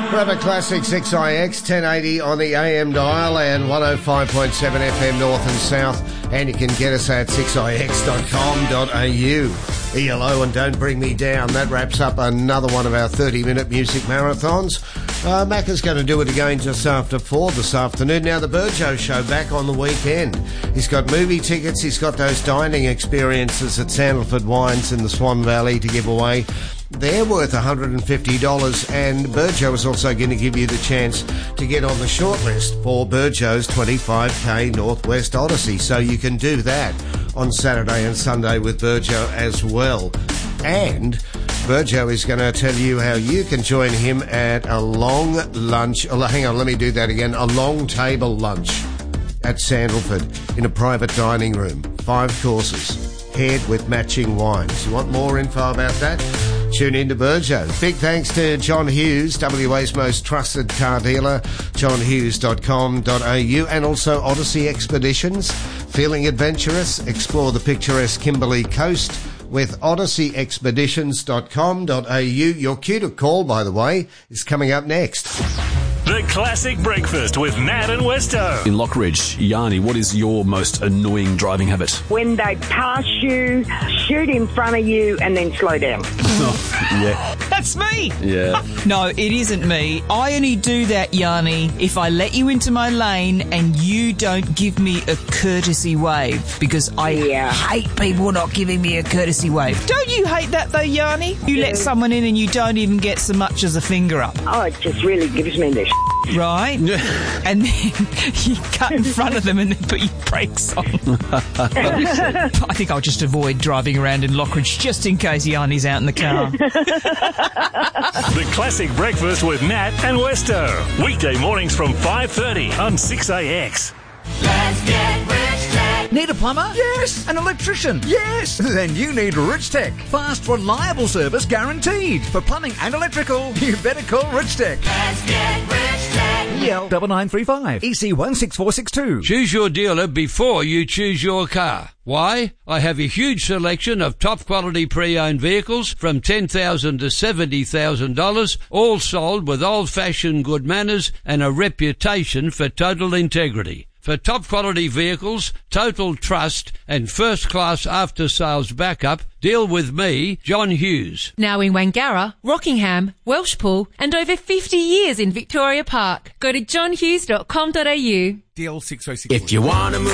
Rubber Classic 6IX 1080 on the AM dial and 105.7 FM North and South, and you can get us at 6ix.com.au. ELO and Don't Bring Me Down. That wraps up another one of our 30-minute music marathons. Macca's going to do it again just after 4 this afternoon. Now, the Burjo Show back on the weekend. He's got movie tickets. He's got those dining experiences at Sandalford Wines in the Swan Valley to give away. They're worth $150, and Burjo is also going to give you the chance to get on the shortlist for Burjo's 25k Northwest Odyssey. So you can do that on Saturday and Sunday with Burjo as well. And Burjo is going to tell you how you can join him at a long lunch. Oh, hang on, let me do that again. A long table lunch at Sandalford in a private dining room. 5 courses, paired with matching wines. You want more info about that? Tune in to Burjo. Big thanks to John Hughes, WA's most trusted car dealer, johnhughes.com.au, and also Odyssey Expeditions. Feeling adventurous? Explore the picturesque Kimberley coast with odysseyexpeditions.com.au. Your cue to call, by the way, is coming up next. The Classic Breakfast with Nat and Westo. In Lockridge, Yanni, what is your most annoying driving habit? When they pass you, shoot in front of you, and then slow down. Yeah. That's me! Yeah. No, it isn't me. I only do that, Yanni, if I let you into my lane and you don't give me a courtesy wave, because I hate people not giving me a courtesy wave. Don't you hate that, though, Yanni? You let someone in and you don't even get so much as a finger up. Oh, it just really gives me the right? And then you cut in front of them and then put your brakes on. I think I'll just avoid driving around in Lockridge just in case Yanni's out in the car. The Classic Breakfast with Nat and Westo. Weekday mornings from 5:30 on 6AX. Let's get Rich Tech. Need a plumber? Yes. An electrician? Yes. Then you need Rich Tech. Fast, reliable service guaranteed. For plumbing and electrical, you better call Rich Tech. Let's get Rich Tech. EL 9935 EC 16462. Choose your dealer before you choose your car. Why? I have a huge selection of top-quality pre-owned vehicles from $10,000 to $70,000, all sold with old-fashioned good manners and a reputation for total integrity. For top-quality vehicles, total trust and first-class after-sales backup, deal with me, John Hughes. Now in Wangara, Rockingham, Welshpool and over 50 years in Victoria Park. Go to johnhughes.com.au. DL 606. If you want to move